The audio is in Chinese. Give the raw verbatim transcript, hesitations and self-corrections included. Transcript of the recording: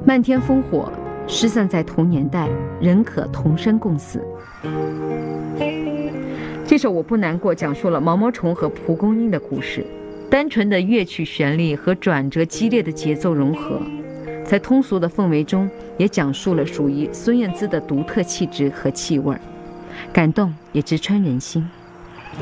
漫天烽火，失散在同年代，仍可同生共死。这首《我不难过》讲述了毛毛虫和蒲公英的故事，单纯的乐曲旋律和转折激烈的节奏融合，在通俗的氛围中也讲述了属于孙燕姿的独特气质和气味，感动也直穿人心。